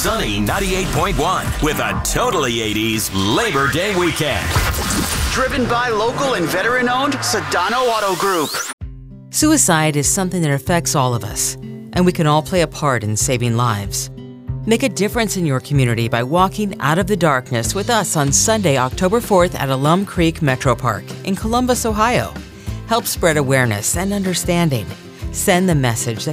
Sunny 98.1 with a totally 80s Labor Day weekend. Driven by local and veteran-owned Sedano Auto Group. Suicide is something that affects all of us, and we can all play a part in saving lives. Make a difference in your community by walking out of the darkness with us on Sunday, October 4th at Alum Creek Metro Park in Columbus, Ohio. Help spread awareness and understanding. Send the message that